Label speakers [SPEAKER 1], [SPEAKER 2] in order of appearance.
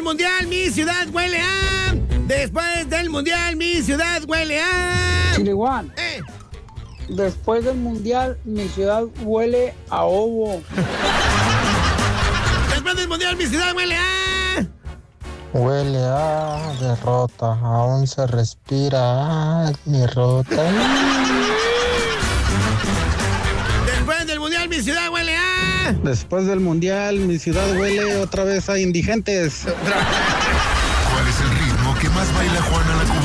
[SPEAKER 1] mundial, mi ciudad huele a... Después del mundial, mi ciudad huele a...
[SPEAKER 2] Chiliguán. Después del mundial, mi ciudad huele a ovo.
[SPEAKER 1] Después del mundial, mi ciudad huele a...
[SPEAKER 3] Huele a derrota, aún se respira derrota.
[SPEAKER 1] Después del mundial, mi ciudad huele a...
[SPEAKER 4] Después del mundial, mi ciudad huele otra vez a indigentes.
[SPEAKER 5] ¿Cuál es el ritmo que más baila Juana la Cubana?